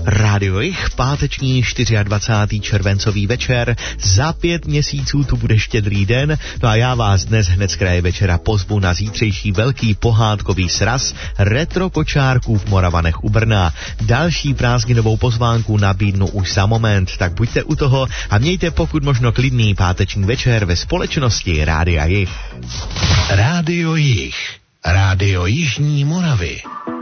Rádio Jich, páteční 24. červencový večer. Za 5 měsíců tu bude Štědrý den. No a já vás dnes hned z kraje večera pozvu na zítřejší velký pohádkový sraz Retro kočárků v Moravanech u Brna. Další prázdninovou pozvánku nabídnu už za moment, tak buďte u toho a mějte pokud možno klidný páteční večer ve společnosti Rádia Jich. Rádio Jich. Rádio Jižní Moravy.